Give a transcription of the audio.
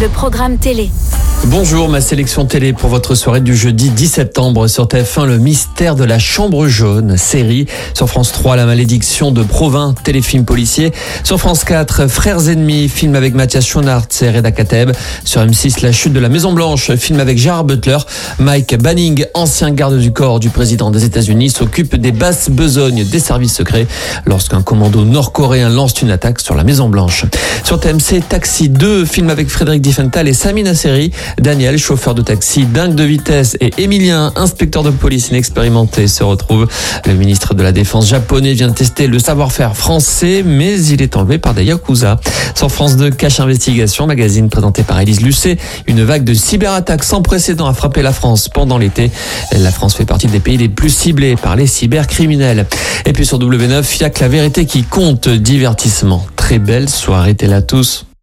le programme télé. Bonjour, ma sélection télé pour votre soirée du jeudi 10 septembre sur TF1, le mystère de la chambre jaune, série. Sur France 3, La malédiction de Provins, téléfilm policier. Sur France 4, Frères ennemis, film avec Mathias Schoenaerts et Reda Kateb. Sur M6, La chute de la Maison Blanche, film avec Gerard Butler. Mike Banning, ancien garde du corps du président des États-Unis, s'occupe des basses besognes des services secrets lorsqu'un commando nord-coréen lance une attaque sur la Maison Blanche. Sur TMC, Taxi 2, film avec Frédéric Diffenthal et Sami Nasseri. Daniel, chauffeur de taxi dingue de vitesse, et Emilien, inspecteur de police inexpérimenté, se retrouvent. Le ministre de la Défense japonais vient de tester le savoir-faire français, mais il est enlevé par des yakuza. Sur France 2, Cache Investigation, magazine présenté par Élise Lucet. Une vague de cyberattaques sans précédent a frappé la France pendant l'été. La France fait partie des pays les plus ciblés par les cybercriminels. Et puis sur W9, il n'y a que la vérité qui compte, divertissement. Très belle soirée télé à tous.